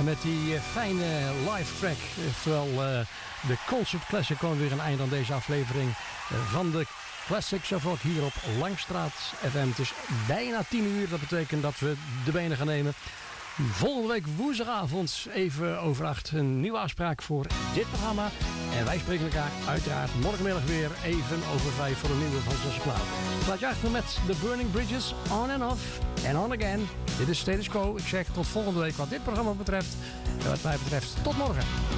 met die fijne live track. Terwijl de Concert Classic komt weer een eind aan deze aflevering van de Classics of Rock hier op Langstraat FM. Het is bijna 10:00. Dat betekent dat we de benen gaan nemen. Volgende week woensdagavond even over 8 een nieuwe afspraak voor dit programma. En wij spreken elkaar uiteraard morgenmiddag weer even over 5 voor een nieuwe van Zes Plaat. Laat je achter met The Burning Bridges, On and Off en On Again. Dit is Status Quo. Ik zeg tot volgende week wat dit programma betreft. En wat mij betreft tot morgen.